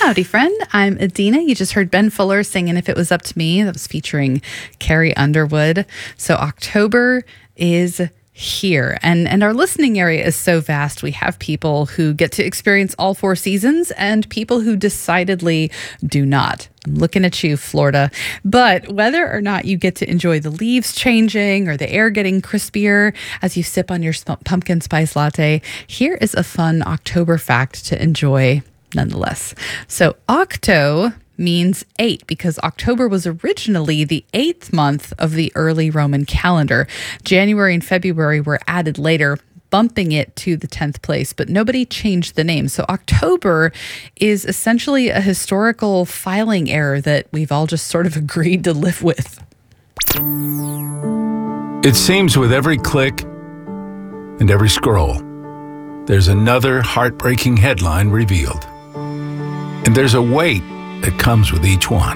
Howdy, friend. I'm Adina. You just heard Ben Fuller singing If It Was Up to Me. That was featuring Carrie Underwood. So October is here, and our listening area is so vast. We have people who get to experience all four seasons and people who decidedly do not. I'm looking at you, Florida. But whether or not you get to enjoy the leaves changing or the air getting crispier as you sip on your pumpkin spice latte, here is a fun October fact to enjoy nonetheless. So Octo means 8 because October was originally the 8th month of the early Roman calendar. January and February were added later, bumping it to the 10th place, but nobody changed the name. So October is essentially a historical filing error that we've all just sort of agreed to live with. It seems with every click and every scroll, there's another heartbreaking headline revealed. And there's a weight that comes with each one.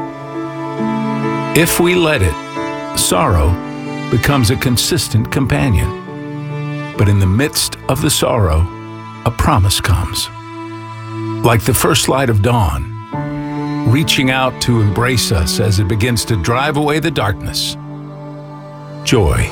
If we let it, sorrow becomes a consistent companion. But in the midst of the sorrow, a promise comes. Like the first light of dawn, reaching out to embrace us as it begins to drive away the darkness. Joy.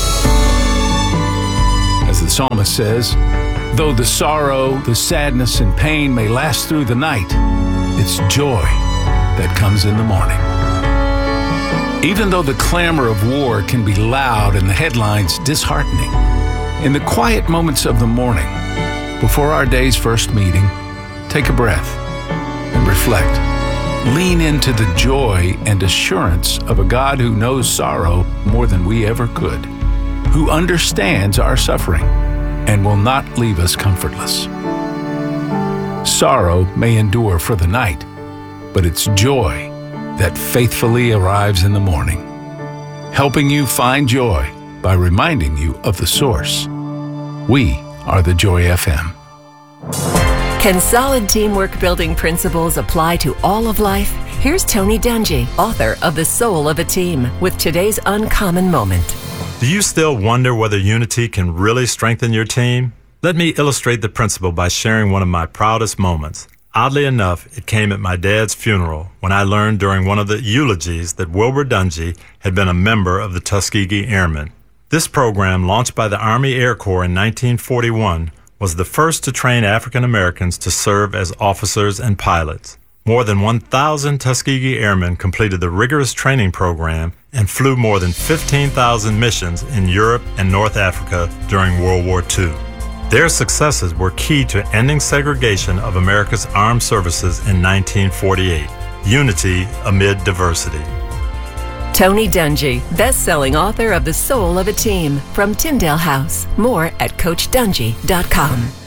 As the psalmist says, though the sorrow, the sadness, and pain may last through the night, it's joy that comes in the morning. Even though the clamor of war can be loud and the headlines disheartening, in the quiet moments of the morning, before our day's first meeting, take a breath and reflect. Lean into the joy and assurance of a God who knows sorrow more than we ever could, who understands our suffering and will not leave us comfortless. Sorrow may endure for the night, but it's joy that faithfully arrives in the morning, helping you find joy by reminding you of the source. We are the Joy FM. Can solid teamwork building principles apply to all of life? Here's Tony Dungy, author of The Soul of a Team, with today's uncommon moment. Do you still wonder whether unity can really strengthen your team? Let me illustrate the principle by sharing one of my proudest moments. Oddly enough, it came at my dad's funeral when I learned during one of the eulogies that Wilbur Dungy had been a member of the Tuskegee Airmen. This program, launched by the Army Air Corps in 1941, was the first to train African Americans to serve as officers and pilots. More than 1,000 Tuskegee Airmen completed the rigorous training program and flew more than 15,000 missions in Europe and North Africa during World War II. Their successes were key to ending segregation of America's armed services in 1948. Unity amid diversity. Tony Dungy, best-selling author of The Soul of a Team, from Tyndale House. More at CoachDungy.com.